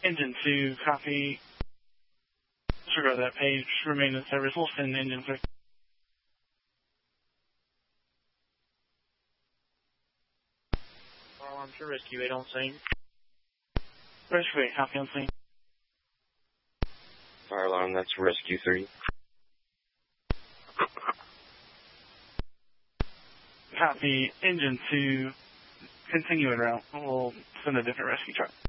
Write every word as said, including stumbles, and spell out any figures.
Engine two, copy. Disregard that page. Remain in service. We'll send engine three. Fire alarm to rescue eight on scene. Rescue eight, copy on scene. Fire alarm, that's rescue three. Copy. Engine two, continue en route. We'll send a different rescue truck.